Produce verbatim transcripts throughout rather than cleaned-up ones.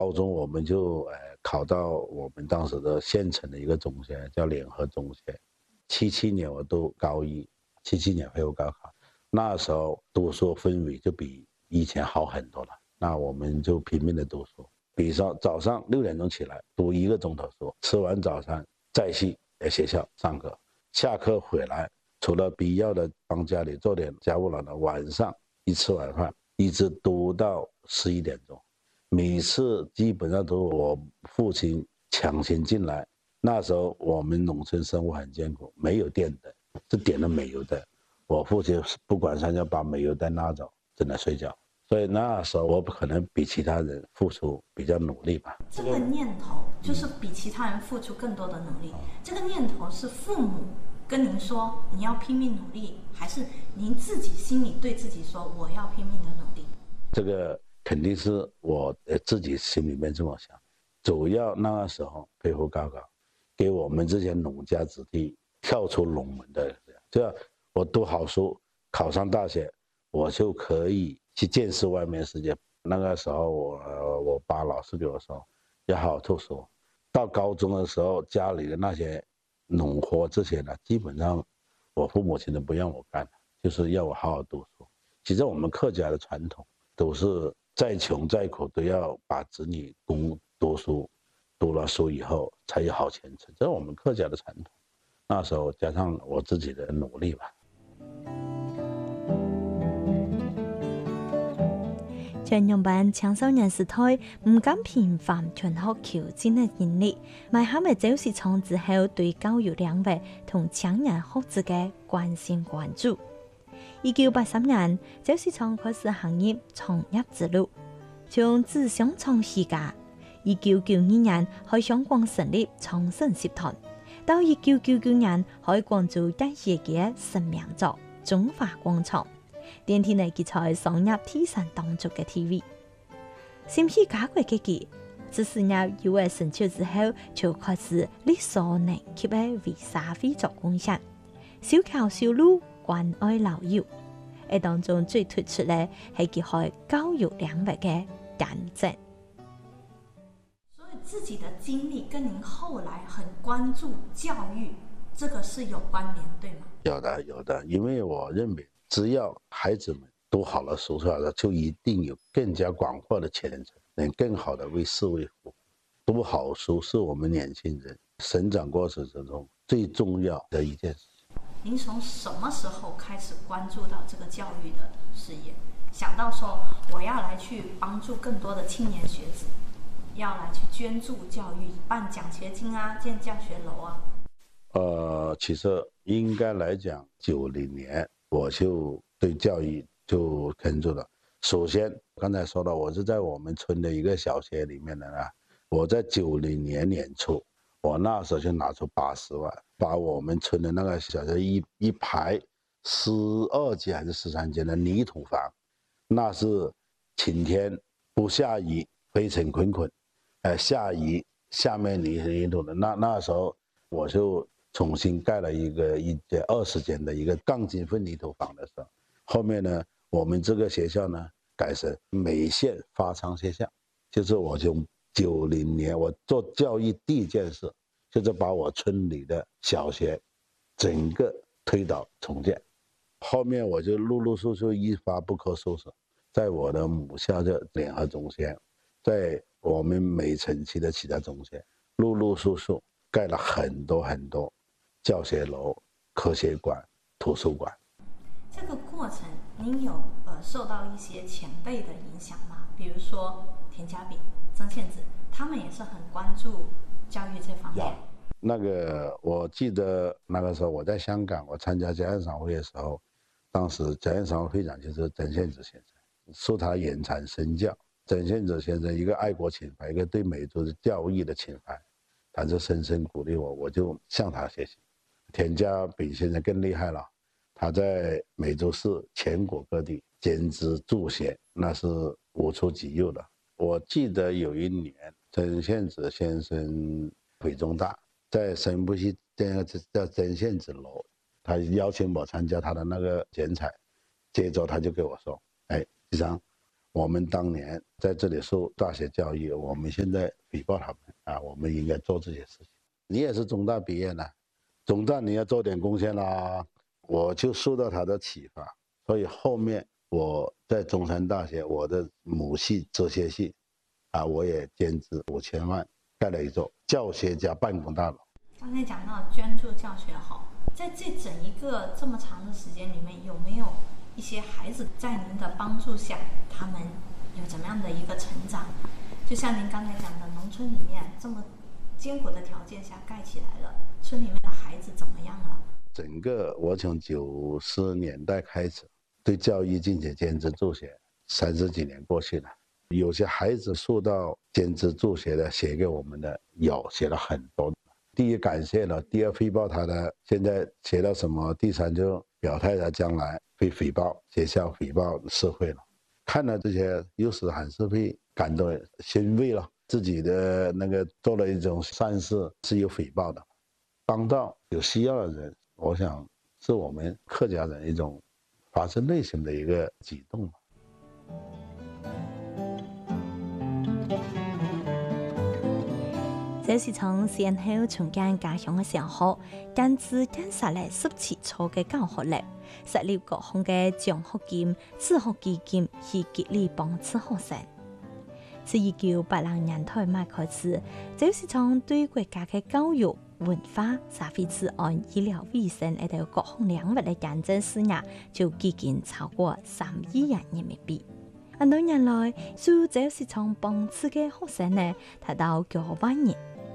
高中我们就呃考到我们当时的县城的一个中学，叫联合中学。七七年我读高一，七七年恢复高考，那时候读书氛围就比以前好很多了。那我们就拼命的读书，比如说早上六点钟起来读一个钟头书，吃完早餐再去学校上课，下课回来除了必要的帮家里做点家务了呢，晚上一吃晚饭一直读到十一点钟。每次基本上都是我父亲抢先进来。那时候我们农村生活很艰苦，没有电灯，是点了煤油灯。我父亲不管上要把煤油灯拿走，正在睡觉。所以那时候我可能比其他人付出比较努力吧。 这个念头就是比其他人付出更多的努力。这个念头是父母跟您说你要拼命努力，还是您自己心里对自己说我要拼命的努力？ 这个肯定是我自己心里面这么想。主要那个时候恢复高考，给我们这些农家子弟跳出龙门的，这样我读好书，考上大学，我就可以去见识外面世界。那个时候我我爸老是给我说要好好读书。到高中的时候，家里的那些农活这些呢，基本上我父母亲都不让我干，就是要我好好读书。其实我们客家的传统都是再穷再苦都要把子女供读书，读了书以后才有好前程，这是我们客家的传统。那时候加上我自己的努力吧。 張用班青少年時代唔敢頻繁全學求真嘅經歷，埋下咪就是從之後對教育領域同青年學子嘅關心關注。一九八三年，就是從開始行業創業之路，從自相創起家。一九九二年開香港成立創新集團，到一九九九年開廣州第一嘅成名作《中華廣場》。電梯內佢才上入天神當族嘅 T V， 閃起家國嘅佢，自事業有為成就之後，就開始力所能及嘅為社會作貢獻，小橋小路關愛老幼。喺當中最突出嘅係佢喺教育領域嘅見證。 所以自己的經歷跟您後來很關注教育，這個是有關聯，對嗎？ 有的，有的，因為我認為只要孩子們讀好了書出來了，就一定有更加廣闊的前程，能更好的為社會服務。讀好書是我們年輕人成長過程之中最重要的一件事。 您從什麼時候開始關注到這個教育的事業？想到說我要來去幫助更多的青年學子，要來去捐助教育，辦獎學金啊，建教學樓啊。 呃，其實應該來講，九零年我就對教育就關注了。首先，剛才說到，我是在我們村的一個小學裡面的呢。我在九零年年初，我那時候就拿出八十萬，把我們村的那個小學一一排十二間還是十三間的泥土房，那是晴天不下雨，灰塵滾滾，呃，下雨下面泥泥土的。那那時候我就重新蓋了一個一間二十間的一個鋼筋混凝土房的時候，後面呢，我們這個學校呢改成美縣發昌學校，就是我從九零年我做教育第一件事，就是把我村裏的小學整個推倒重建。後面我就陸陸續續一發不可收拾，在我的母校的聯合中學，在我們每城區的其他中學，陸陸續續蓋了很多很多教學樓、科學館、圖書館。 這個過程，您有呃受到一些前輩的影響嗎？比如說田家炳、曾憲梓，他們也是很關注教育這方面。 那個我記得那個時候我在香港，我參加家園商會的時候，當時家園商會會長就是曾憲梓先生，受他言傳身教。曾憲梓先生一個愛國情懷，一個對美族的教育的情懷，他就深深鼓勵我，我就向他學習。田家炳先生更厲害了，他在美洲市全國各地兼職助學，那是無出其右的。我記得有一年，曾憲梓先生回中大，在新浦西建個叫曾憲梓樓，他邀請我參加他的那個剪彩，接着他就跟我說：哎，局長， 我们当年在这里受大学教育，我们现在诽谤他们啊，我们应该做这些事情。你也是中大毕业的，中大你要做点贡献啦。我就受到他的启发，所以后面我在中山大学我的母系哲学系啊，我也兼资五千万盖了一座教学加办公大楼。 刚才讲到捐助教学好，在这整一个这么长的时间里面，有没有一些孩子在您的帮助下，他们有怎么样的一个成长？就像您刚才讲的，农村里面这么艰苦的条件下盖起来了，村里面的孩子怎么样了？ 整个我从九十年代开始对教育进行兼职助学，三十几年过去了，有些孩子受到兼职助学的写给我们的有，写了很多。第一感谢了，第二诽谤他的，现在写到什么？第三就表态他将来会诽谤学校、诽谤社会了。看了这些，有时还是会感到欣慰了，自己的那个做了一种善事是有回报的，帮到有需要的人，我想是我们客家人一种发自内心的一个举动吧。 這是從先後重建家鄉嘅時候，間接建設了十七處嘅教學樓，設立各項嘅獎學金、助學基金去極力幫助學生。自一九八零年代末開始，就是從對國家嘅教育、文化、社會治安、醫療衛生呢啲各項領域嘅認證事業，就基金超過三億元人民幣。很多年來，就就是從幫助嘅學生呢，達到九萬人。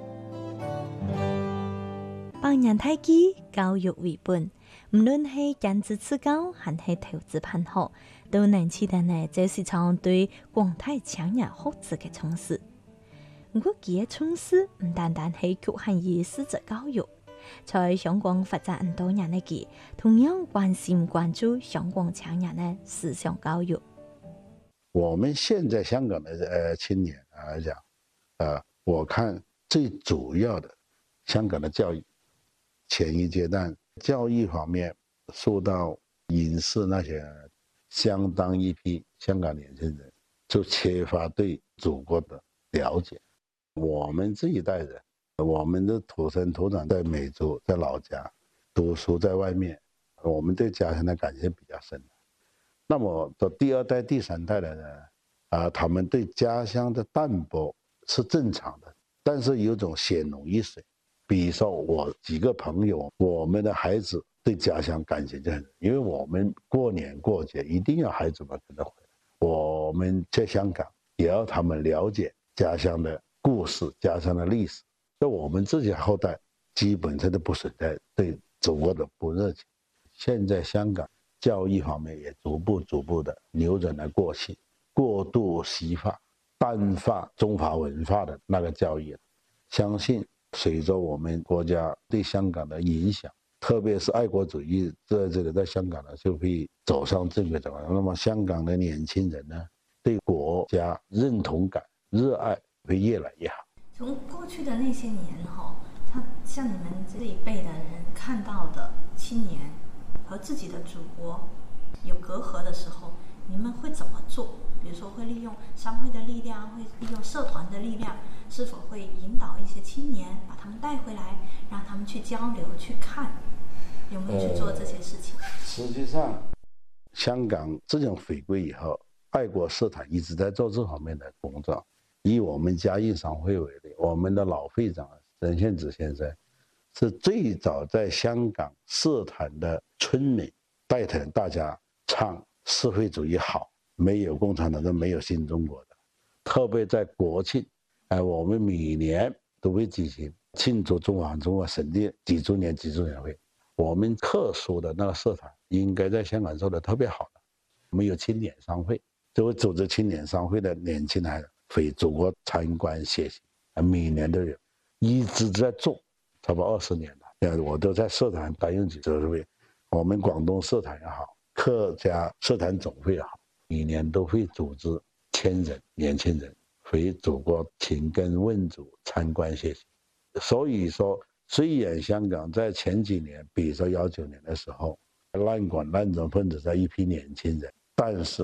幫人睇見教育為本，唔論係兼職自教，還係投資辦學，都能取得呢，就是從對廣大青年學子嘅重視。不過，佢嘅重視唔單單係局限於師資教育，在香港發展很多年嘅佢，同樣關心關注香港青年嘅思想教育。 我們現在香港的呃青年來講，呃，我看最主要的香港的教育。前一階段教育方面受到影視那些相當一批香港年輕人就缺乏對祖國的了解。我們這一代人，我們的土生土長在美洲，在老家讀書，在外面，我們對家鄉的感情比較深。那麼到第二代、第三代的人啊，他們對家鄉的淡薄是正常的，但是有種血濃於水。比如說我幾個朋友，我們的孩子對家鄉感情就很，因為我們過年過節一定要孩子們跟着回來，我們在香港也要他們了解家鄉的故事、家鄉的歷史。所以我們自己後代基本上都不存在對祖國的不熱情。現在香港教育方面也逐步逐步的扭轉了過去過度西化、淡化中華文化的那個教育。相信隨着我們國家對香港的影響，特別是愛國主義在這個在香港呢就會走上正軌。那麼香港的年輕人呢，對國家認同感、熱愛會越來越好。 從過去的那些年哈，他像你們這一輩的人看到的青年和自己的祖國有隔閡的時候，你們會怎麼做？比如說會利用商會的力量，會利用社團的力量，是否會引導一些青年，把他們帶回來，讓他們去交流、去看，有沒有去做這些事情？ 呃、實際上，香港這種回歸以後，愛國社團一直在做這方面的工作。以我們嘉應商會為例，我們的老會長曾憲梓先生是最早在香港社團的村民帶頭大家唱社會主義好。沒有共產黨就沒有新中國的，特別在國慶，哎，我們每年都會舉行慶祝中華中國成立幾周年幾周年會。我們特殊的那個社團應該在香港做得特別好的。我們有青年商會，就會組織青年商會的年輕人回祖國參觀學習，每年都有，一直在做，差不多二十年了。我都在社團擔任起這位，我們廣東社團也好，客家社團總會也好。每年都會組織千人年輕人回祖國尋根問祖參觀學習。所以說，雖然香港在前幾年，比如說幺九年的時候，濫管濫政分子在一批年輕人，但是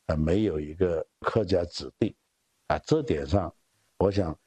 呃没有一个客家子弟啊，这点上我想